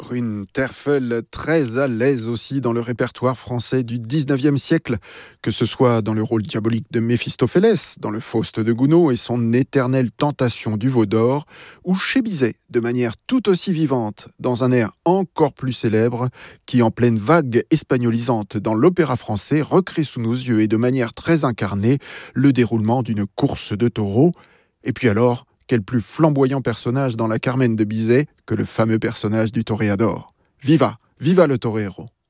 Brune Terfel, très à l'aise aussi dans le répertoire français du 19e siècle, que ce soit dans le rôle diabolique de Méphistophélès, dans le Faust de Gounod et son éternelle tentation du veau d'or, ou chez Bizet, de manière tout aussi vivante, dans un air encore plus célèbre, qui en pleine vague espagnolisante dans l'opéra français recrée sous nos yeux et de manière très incarnée le déroulement d'une course de taureaux. Et puis alors, quel plus flamboyant personnage dans la Carmen de Bizet que le fameux personnage du toréador. Viva, viva le torero.